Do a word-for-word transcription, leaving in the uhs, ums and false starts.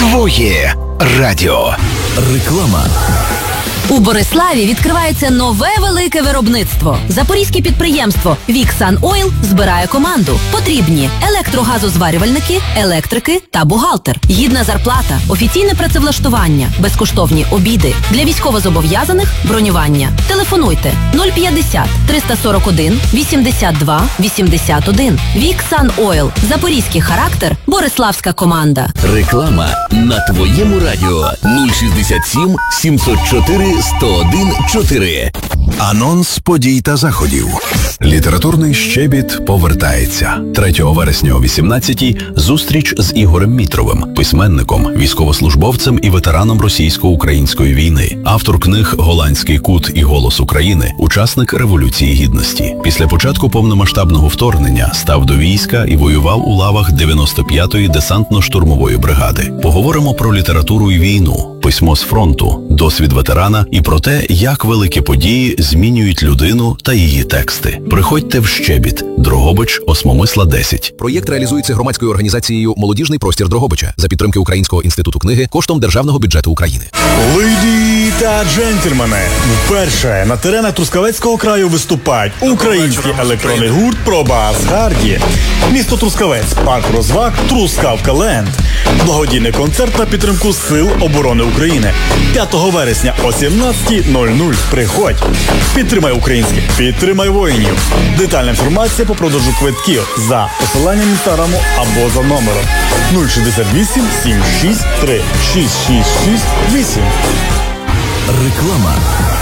Твоє радіо. Реклама. У Бориславі відкривається нове велике виробництво. Запорізьке підприємство «Віксан Ойл» збирає команду. Потрібні електрогазозварювальники, електрики та бухгалтер. Гідна зарплата, офіційне працевлаштування, безкоштовні обіди. Для військовозобов'язаних – бронювання. Телефонуйте нуль п'ятдесят триста сорок один вісімдесят два вісімдесят один. «Віксан Ойл». Запорізький характер, бориславська команда. Реклама на твоєму радіо. нуль шістдесят сім сімсот чотири сто один чотири. Анонс подій та заходів. Літературний щебіт повертається. третього вересня о вісімнадцятій зустріч з Ігорем Мітровим, письменником, військовослужбовцем і ветераном російсько-української війни. Автор книг «Голландський кут» і «Голос України», учасник Революції Гідності. Після початку повномасштабного вторгнення став до війська і воював у лавах дев'яносто п'ятої десантно-штурмової бригади. Поговоримо про літературу і війну, письмо з фронту, досвід ветерана і про те, як великі події змінюють людину та її тексти. Приходьте в щебіт. Дрогобич, Осмомисла, десять. Проєкт реалізується громадською організацією «Молодіжний простір Дрогобича» за підтримки Українського інституту книги коштом державного бюджету України. Леді та джентльмени, вперше на теренах Трускавецького краю виступають український електронний гурт «Проба Асгарді». Місто Трускавець, парк розваг «Трускавка Ленд». Благодійний концерт на підтримку Сил оборони України. п'ятого вересня о сімнадцятій нуль нуль. Приходь. Підтримай українське. Підтримай воїнів. Детальна інформація по продажу квитків за посиланням інстаграму або за номером нуль шістдесят вісім сім шість три шість шість шість вісім. Реклама.